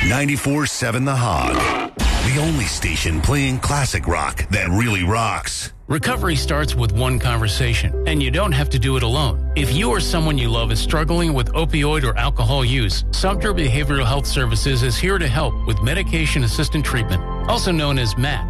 94.7 The Hog. The only station playing classic rock that really rocks. Recovery starts with one conversation, and you don't have to do it alone. If you or someone you love is struggling with opioid or alcohol use, Sumter Behavioral Health Services is here to help with medication-assisted treatment, also known as MAT.